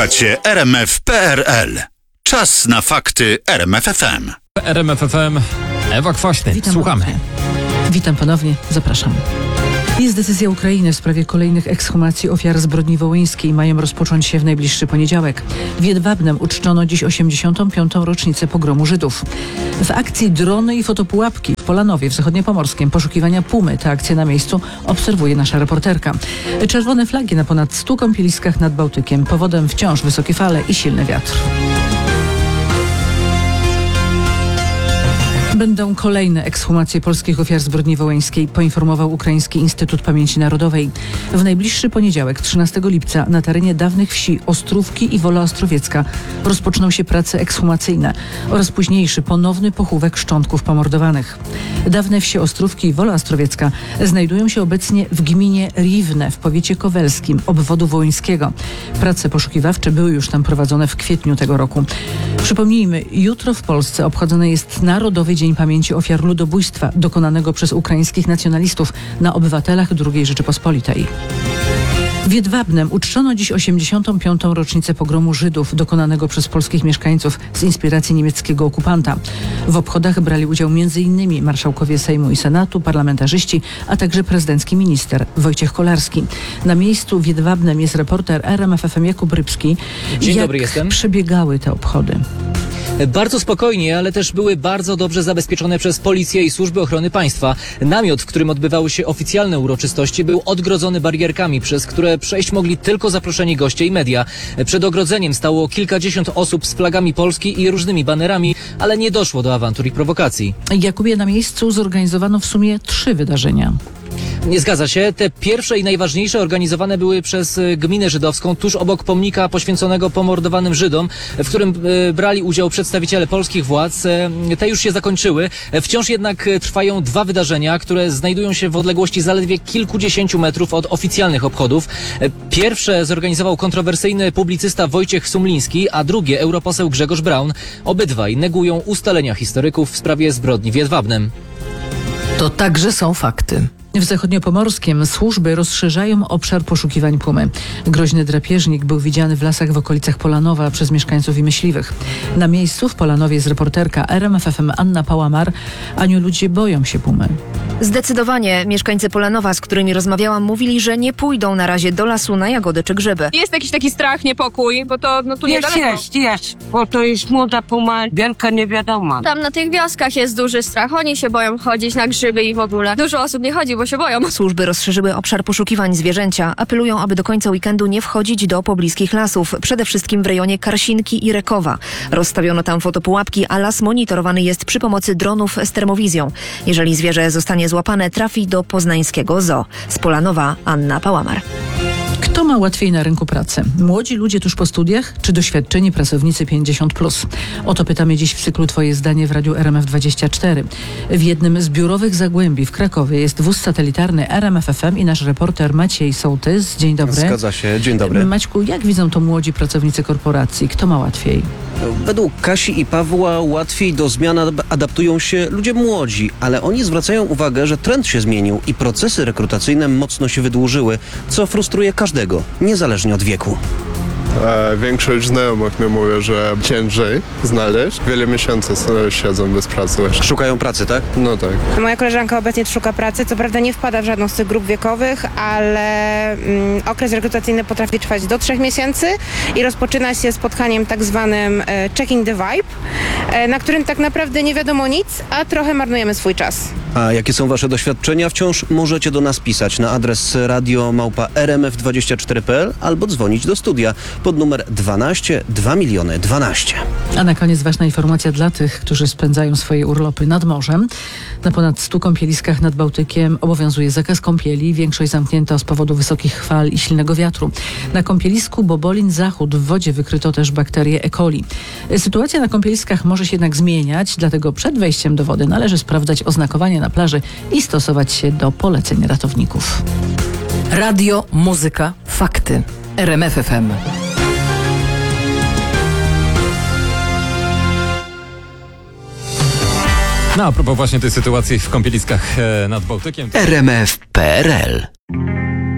Słuchacie RMF.pl. Czas na fakty RMFFM. RMFFM, Ewa Kwaśny. Słuchamy. Witam ponownie, zapraszam. Jest decyzja Ukrainy w sprawie kolejnych ekshumacji ofiar zbrodni wołyńskiej. Mają rozpocząć się w najbliższy poniedziałek. W Jedwabnem uczczono dziś 85. rocznicę pogromu Żydów. W akcji drony i fotopułapki w Polanowie w Zachodniopomorskiem poszukiwania pumy. Tę akcję na miejscu obserwuje nasza reporterka. Czerwone flagi na ponad 100 kąpieliskach nad Bałtykiem. Powodem wciąż wysokie fale i silny wiatr. Będą kolejne ekshumacje polskich ofiar zbrodni wołyńskiej, poinformował Ukraiński Instytut Pamięci Narodowej. W najbliższy poniedziałek, 13 lipca, na terenie dawnych wsi Ostrówki i Wola Ostrowiecka rozpoczną się prace ekshumacyjne oraz późniejszy ponowny pochówek szczątków pomordowanych. Dawne wsie Ostrówki i Wola Ostrowiecka znajdują się obecnie w gminie Riwne w powiecie kowelskim obwodu wołyńskiego. Prace poszukiwawcze były już tam prowadzone w kwietniu tego roku. Przypomnijmy, jutro w Polsce obchodzony jest Narodowy Dzień Pamięci Ofiar Ludobójstwa dokonanego przez ukraińskich nacjonalistów na obywatelach II Rzeczypospolitej. W Jedwabnem uczczono dziś 85. rocznicę pogromu Żydów dokonanego przez polskich mieszkańców z inspiracji niemieckiego okupanta. W obchodach brali udział m.in. marszałkowie Sejmu i Senatu, parlamentarzyści, a także prezydencki minister Wojciech Kolarski. Na miejscu w Jedwabnem jest reporter RMFFM Jakub Rybski. Dzień dobry, Jak jestem. przebiegały te obchody? Bardzo spokojnie, ale też były bardzo dobrze zabezpieczone przez policję i służby ochrony państwa. Namiot, w którym odbywały się oficjalne uroczystości, był odgrodzony barierkami, przez które przejść mogli tylko zaproszeni goście i media. Przed ogrodzeniem stało kilkadziesiąt osób z flagami Polski i różnymi banerami, ale nie doszło do awantur i prowokacji. Jakubie, na miejscu zorganizowano w sumie 3 wydarzenia. Nie zgadza się. Te pierwsze i najważniejsze organizowane były przez gminę żydowską tuż obok pomnika poświęconego pomordowanym Żydom, w którym brali udział przedstawiciele polskich władz. Te już się zakończyły. Wciąż jednak trwają 2 wydarzenia, które znajdują się w odległości zaledwie kilkudziesięciu metrów od oficjalnych obchodów. Pierwsze zorganizował kontrowersyjny publicysta Wojciech Sumliński, a drugie europoseł Grzegorz Braun. Obydwaj negują ustalenia historyków w sprawie zbrodni w Jedwabnem. To także są fakty. W Zachodniopomorskiem służby rozszerzają obszar poszukiwań pumy. Groźny drapieżnik był widziany w lasach w okolicach Polanowa przez mieszkańców i myśliwych. Na miejscu w Polanowie jest reporterka RMFFM Anna Pałamar. Aniu, ludzie boją się pumy. Zdecydowanie mieszkańcy Polanowa, z którymi rozmawiałam, mówili, że nie pójdą na razie do lasu na jagody czy grzyby. Jest jakiś taki strach, niepokój, bo to tu niedaleko. Jest, bo to jest młoda puma, wielka niewiadoma. Tam na tych wioskach jest duży strach. Oni się boją chodzić na grzyby i w ogóle. Dużo osób nie chodzi, bo się boją. Służby rozszerzyły obszar poszukiwań zwierzęcia. Apelują, aby do końca weekendu nie wchodzić do pobliskich lasów. Przede wszystkim w rejonie Karsinki i Rekowa. Rozstawiono tam fotopułapki, a las monitorowany jest przy pomocy dronów z termowizją. Jeżeli zwierzę zostanie złapane, trafi do poznańskiego zoo. Z Polanowa Anna Pałamar. Kto ma łatwiej na rynku pracy? Młodzi ludzie tuż po studiach, czy doświadczeni pracownicy 50+? O to pytamy dziś w cyklu Twoje zdanie w Radiu RMF24. W jednym z biurowych zagłębi w Krakowie jest wóz satelitarny RMFFM i nasz reporter Maciej Sołtys. Dzień dobry. Zgadza się, dzień dobry. Maćku, jak widzą to młodzi pracownicy korporacji? Kto ma łatwiej? Według Kasi i Pawła łatwiej do zmian adaptują się ludzie młodzi, ale oni zwracają uwagę, że trend się zmienił i procesy rekrutacyjne mocno się wydłużyły, co frustruje każdego, niezależnie od wieku. Większość znajomych mi mówi, że ciężej znaleźć. Wiele miesięcy siedzą bez pracy. Szukają pracy, tak? No tak. Moja koleżanka obecnie szuka pracy, co prawda nie wpada w żadną z tych grup wiekowych, ale okres rekrutacyjny potrafi trwać do 3 miesięcy i rozpoczyna się spotkaniem tak zwanym checking the vibe, na którym tak naprawdę nie wiadomo nic, a trochę marnujemy swój czas. A jakie są wasze doświadczenia? Wciąż możecie do nas pisać na adres radio@rmf24.pl albo dzwonić do studia pod numer 12 2 miliony 12. A na koniec ważna informacja dla tych, którzy spędzają swoje urlopy nad morzem. Na ponad 100 kąpieliskach nad Bałtykiem obowiązuje zakaz kąpieli. Większość zamknięta z powodu wysokich fal i silnego wiatru. Na kąpielisku Bobolin Zachód w wodzie wykryto też bakterię E. coli. Sytuacja na kąpieliskach może się jednak zmieniać, dlatego przed wejściem do wody należy sprawdzać oznakowanie na plaży i stosować się do poleceń ratowników. Radio, muzyka, fakty. RMFFM. No a propos właśnie tej sytuacji w kąpieliskach nad Bałtykiem. RMF.pl